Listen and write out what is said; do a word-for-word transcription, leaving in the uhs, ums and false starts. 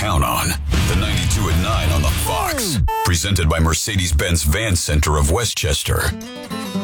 count on. The ninety-two at nine on the Fox. Presented by Mercedes-Benz Van Center of Westchester.